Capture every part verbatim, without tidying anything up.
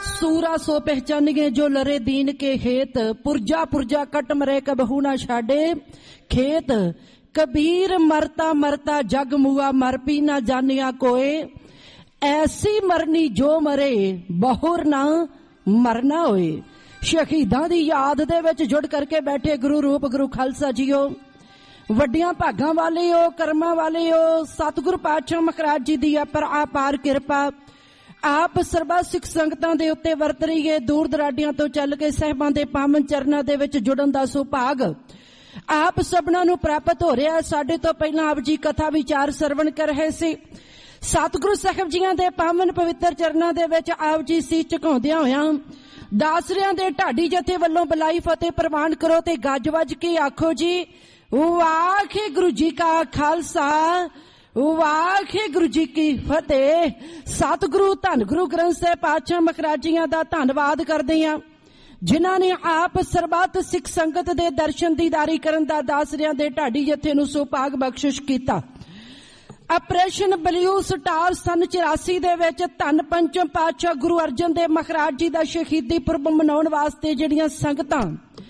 सूरा सो पहचानिए जो लरे दीन के हेत, पुरजा पुरजा कट मरे कबहू ना छाड़े खेत। कबीर मरता मरता जग मुआ, मर पी ना जानिया कोए। ऐसी मरनी जो मरे बहुर ना मरना होए। शहीदां दी याद दे विच जुड़ करके बैठे गुरु रूप गुरु खालसा जीओ, वड्डियां भागां वाले हो, कर्मां वाले हो। सतगुरु पातशाह महाराज जी दी पर आपार किरपा आप सर्बा सिख संगतां दे उत्ते वरत रही है। दूर दराडियां तो चल के साहिबां दे पावन चरनां दे विच जुड़न दा सुभाग आप सबना नूं प्राप्त हो रहा है। साडे तो पहलां आप जी कथा विचार सरवण कर रहे सी। सतगुरु साहिब जीआं दे पावन पवित्र चरनां दे विच आप जी सीस झुकाउंदियां होइयां दासरियां दे ढाडी जथे वल्लों बलाई फतेह प्रवान करो ते गज वज के आखो जी वाहिगुरू जी का खालसा वाहिगुरू जी की फतेह। सतगुरु धन गुरु ग्रंथ साहिब पातशाह महाराज जीआं दा धन्नवाद करदे हां जिन्हां ने आप सरबत सिख संगत दे दर्शन दीदारी करन दा दासरियां दे ढाडी जथे नूं सुभाग बख्शिश कीता। ऑपरेशन ब्लू स्टार सन चौरासी दे विच धन पंचम पातशाह गुरु अर्जन देव महाराज जी दा शहीदी पुरब मनाउण वास्ते जिहड़ियां संगतां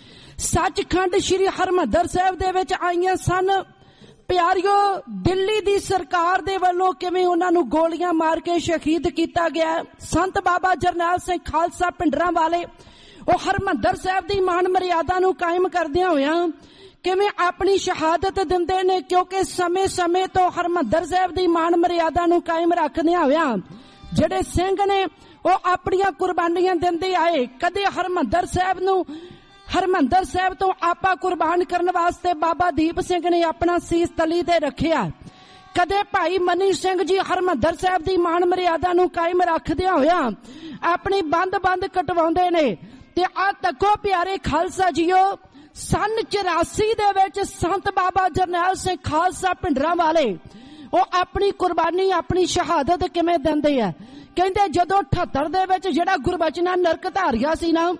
सचखंड श्री हरमंदर साहिब दे विच आईयां सन। प्यारियो, दिल्ली दी सरकार दे वल्लों किवें उन्हां नूं गोलियां मार के शहीद कीता गया। संत बाबा जरनैल सिंह खालसा पिंडरां वाले ਉਹ हरमंदर साहब दी मान मर्यादा नूं कायम करदियां होइयां किवें अपनी शहादत दिंदे ने, क्योंकि समय समय तो हरमंदर साहब दी मान मर्यादा नूं कायम रखदियां होइयां जिहड़े सिंह ने ਉਹ अपनियां कुर्बानियां दिंदे आए। कदे हरमंदर साहब नूं हरमंदर साहब तो आपा कुर्बान करन वास्ते बाबा दीप सिंह ने अपना सीस तली ते रखिया। कदे भाई मनी सिंह जी हरमंदर साहब दी मान मर्यादा नूं कायम रखदियां होइयां अपनी बंद बंद कटवाउंदे ने। ते आ तको प्यारे खालसा जीओ, सन चौरासी दे विच संत बाबा जरनैल सिंह खालसा पिंडरां वाले ਉਹ अपनी कुर्बानी अपनी शहादत किवें दिंदे आ। कहंदे जदों अठहत्तर दे विच जिहड़ा गुरबचना नरक धारिया सी ना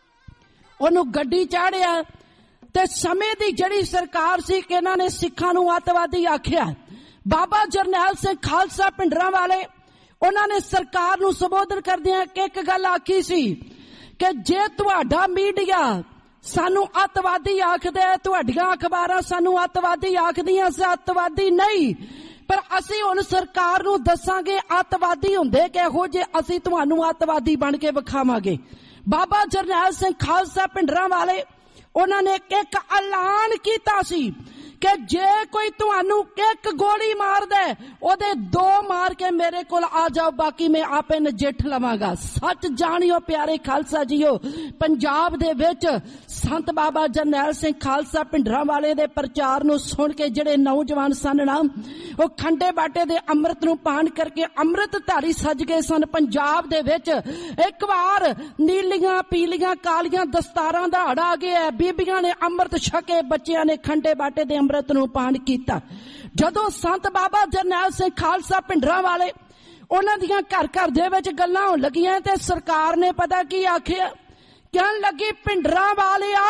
ਉਹਨੂੰ ਗੱਡੀ ਚਾੜਿਆ ਤੇ ਸਮੇਂ ਦੀ ਜਿਹੜੀ ਸਰਕਾਰ ਸੀ ਕਿ ਇਹਨਾਂ ਨੇ ਸਿੱਖਾਂ ਨੂੰ ਅੱਤਵਾਦੀ ਆਖਿਆ। ਬਾਬਾ ਜਰਨੈਲ ਸਿੰਘ ਖਾਲਸਾ ਪਿੰਡਰਾਂ ਵਾਲੇ ਉਹਨਾਂ ਨੇ ਸਰਕਾਰ ਨੂੰ ਸੰਬੋਧਨ ਕਰਦਿਆਂ ਇੱਕ ਗੱਲ ਆਖੀ ਸੀ ਕਿ ਜੇ ਤੁਹਾਡਾ ਮੀਡੀਆ ਸਾਨੂੰ ਅੱਤਵਾਦੀ ਆਖਦਾ ਹੈ, ਤੁਹਾਡੀਆਂ ਅਖਬਾਰਾਂ ਸਾਨੂੰ ਅੱਤਵਾਦੀ ਆਖਦੀਆਂ, ਅਸੀਂ ਅੱਤਵਾਦੀ ਨਹੀਂ, ਪਰ ਅਸੀਂ ਹੁਣ ਸਰਕਾਰ ਨੂੰ ਦੱਸਾਂਗੇ ਅੱਤਵਾਦੀ ਹੁੰਦੇ ਕਿਹੋ ਜੇ, ਅਸੀਂ ਤੁਹਾਨੂੰ ਅੱਤਵਾਦੀ ਬਣ ਕੇ ਵਿਖਾਵਾਂਗੇ। ਬਾਬਾ ਜਰਨੈਲ ਸਿੰਘ ਖਾਲਸਾ ਪਿੰਡਰਾਂ ਵਾਲੇ ਉਹਨਾਂ ਨੇ ਇੱਕ ਐਲਾਨ ਕੀਤਾ ਸੀ ਕਿ ਜੇ ਕੋਈ ਤੁਹਾਨੂੰ ਇੱਕ ਗੋਲੀ ਮਾਰਦਾ ਉਹਦੇ ਦੋ ਮਾਰ ਕੇ ਮੇਰੇ ਕੋਲ ਆ ਜਾਓ, ਬਾਕੀ ਮੈਂ ਆਪੇ ਨਜਿੱਠ ਲਵਾਂਗਾ। ਸੱਚ ਜਾਣਿਓ ਪਿਆਰੇ ਖਾਲਸਾ ਜੀਓ, ਪੰਜਾਬ ਦੇ ਵਿੱਚ ਸੰਤ ਬਾਬਾ ਜਰਨੈਲ ਸਿੰਘ ਖਾਲਸਾ ਪਿੰਡਰਾਂ ਵਾਲੇ ਦੇ ਪ੍ਰਚਾਰ ਨੂੰ ਸੁਣ ਕੇ ਜਿਹੜੇ ਨੌਜਵਾਨ ਸਨ ਨਾ ਉਹ ਖੰਡੇ ਬਾਟੇ ਦੇ ਅੰਮ੍ਰਿਤ ਨੂੰ ਪਾਨ ਕਰਕੇ ਅੰਮ੍ਰਿਤ ਧਾਰੀ ਸੱਜ ਗਏ ਸਨ। ਪੰਜਾਬ ਦੇ ਵਿੱਚ ਇੱਕ ਵਾਰ ਨੀਲੀਆਂ ਪੀਲੀਆਂ ਕਾਲੀਆਂ ਦਸਤਾਰਾਂ ਦਾ ਹੜ ਆ ਗਿਆ। ਬੀਬੀਆਂ ਨੇ ਅੰਮ੍ਰਿਤ ਛਕੇ, ਬੱਚਿਆਂ ਨੇ ਖੰਡੇ ਬਾਟੇ ਦੇ ਅੰਮ੍ਰਿਤ ਨੂੰ ਪਾਨ ਕੀਤਾ। ਜਦੋਂ ਸੰਤ ਬਾਬਾ ਜਰਨੈਲ ਸਿੰਘ ਖਾਲਸਾ ਪਿੰਡਰਾਂ ਵਾਲੇ ਉਹਨਾਂ ਦੀਆਂ ਘਰ ਘਰ ਦੇ ਵਿੱਚ ਗੱਲਾਂ ਹੋਣ ਲੱਗੀਆਂ ਤੇ ਸਰਕਾਰ ਨੇ ਪਤਾ ਕੀ ਆਖਿਆ, ਕਹਿਣ ਲੱਗੀ ਪਿੰਡਰਾਂ ਵਾਲਿਆ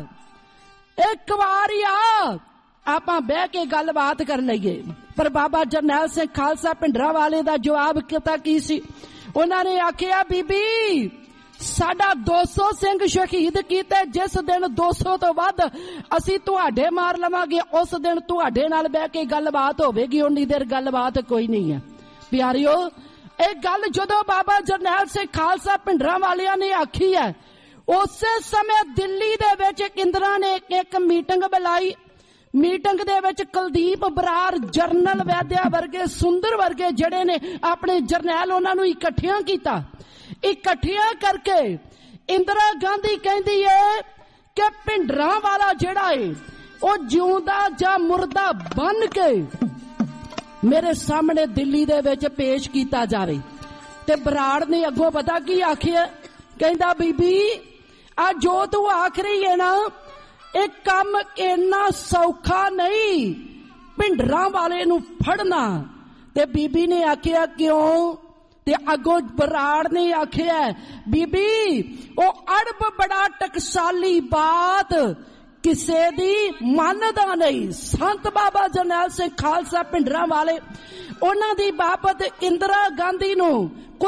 ਇੱਕ ਵਾਰੀ ਆ ਆਪਾਂ ਬਹਿ ਕੇ ਗੱਲਬਾਤ ਕਰ ਲਈਏ। ਪਰ ਬਾਬਾ ਜਰਨੈਲ ਸਿੰਘ ਖਾਲਸਾ ਪਿੰਡਰਾਂ ਵਾਲੇ ਦਾ ਜਵਾਬ ਕਿਤਾ ਕੀ ਸੀ? ਉਹਨਾਂ ਨੇ ਆਖਿਆ ਬੀਬੀ ਸਾਡਾ ਦੋ ਸੌ ਸਿੰਘ ਸ਼ਹੀਦ ਕੀਤੇ, ਜਿਸ ਦਿਨ ਦੋ ਸੌ ਤੋਂ ਵੱਧ ਅਸੀਂ ਤੁਹਾਡੇ ਮਾਰ ਲਵਾਂਗੇ ਉਸ ਦਿਨ ਤੁਹਾਡੇ ਨਾਲ ਬਹਿ ਕੇ ਗੱਲਬਾਤ ਹੋਵੇਗੀ, ਉਨੀ ਦੇਰ ਗੱਲਬਾਤ ਕੋਈ ਨਹੀਂ ਹੈ। ਪਿਆਰਿਓ, ਇਹ ਗੱਲ ਜਦੋਂ ਬਾਬਾ ਜਰਨੈਲ ਸਿੰਘ ਖਾਲਸਾ ਪਿੰਡਰਾਂ ਵਾਲਿਆਂ ਨੇ ਆਖੀ ਹੈ, ਉਸੇ ਸਮੇਂ ਦਿੱਲੀ ਦੇ ਵਿੱਚ ਇੰਦਰਾ ਨੇ ਇੱਕ ਮੀਟਿੰਗ ਬੁਲਾਈ। ਮੀਟਿੰਗ ਦੇ ਵਿੱਚ ਕੁਲਦੀਪ ਬਰਾੜ, ਜਰਨਲ ਵੈਦਿਆ ਵਰਗੇ, ਸੁੰਦਰ ਵਰਗੇ ਜਿਹੜੇ ਨੇ ਆਪਣੇ ਜਰਨੈਲ ਉਹਨਾਂ ਨੂੰ ਇਕੱਠਿਆਂ ਕੀਤਾ। ਇਕੱਠਿਆਂ ਕਰਕੇ ਇੰਦਰਾ ਗਾਂਧੀ ਕਹਿੰਦੀ ਏ ਕਿ ਪਿੰਡਰਾਂ ਵਾਲਾ ਜਿਹੜਾ ਏ ਉਹ ਜਿਉਂਦਾ ਜਾਂ ਮੁਰਦਾ ਬਣ ਕੇ ਮੇਰੇ ਸਾਹਮਣੇ ਦਿੱਲੀ ਦੇ ਵਿੱਚ ਪੇਸ਼ ਕੀਤਾ ਜਾਵੇ। ਤੇ ਬਰਾੜ ਨੇ ਅੱਗੋਂ ਪਤਾ ਕੀ ਆਖਿਆ, ਕਹਿੰਦਾ ਬੀਬੀ ਆ ਜੋ ਤੂੰ ਆਖ ਰਹੀ ਹੈ ਨਾ ਇਹ ਕੰਮ ਇੰਨਾ ਸੌਖਾ ਨਹੀਂ, ਪਿੰਡਰਾਂ ਵਾਲੇ ਨੂੰ ਫੜਨਾ। ਤੇ ਬੀਬੀ ਨੇ ਆਖਿਆ ਕਿਉਂ? ਤੇ ਅੱਗੋਂ ਬਰਾੜ ਨੇ ਆਖਿਆ ਬੀਬੀ ਉਹ ਅੜਬ ਬੜਾ ਟਕਸਾਲੀ ਬਾਤ ਕਿਸੇ ਦੀ ਮੰਨਦਾ ਨਹੀਂ। ਸੰਤ ਬਾਬਾ ਜਰਨੈਲ ਸਿੰਘ ਖਾਲਸਾ ਭਿੰਡਰਾਂ ਵਾਲੇ ਉਹਨਾਂ ਦੀ ਬਾਬਤ ਇੰਦਰਾ ਗਾਂਧੀ ਨੂੰ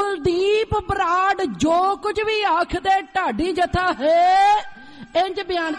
ਕੁਲਦੀਪ ਬਰਾੜ ਜੋ ਕੁਝ ਵੀ ਆਖਦੇ ਢਾਡੀ ਜਥਾ ਹੈ ਇੰਜ ਬਿਆਨ